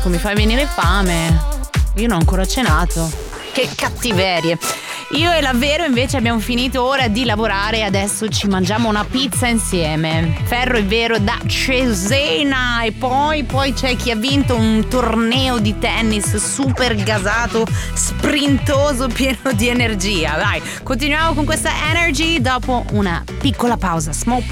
Mi fai venire fame. Io non ho ancora cenato. Che cattiverie. Io e la Vero invece abbiamo finito ora di lavorare e adesso ci mangiamo una pizza insieme. Ferro e Vero da Cesena. E poi c'è chi ha vinto un torneo di tennis super gasato, sprintoso, pieno di energia. Dai, continuiamo con questa energy dopo una piccola pausa. Small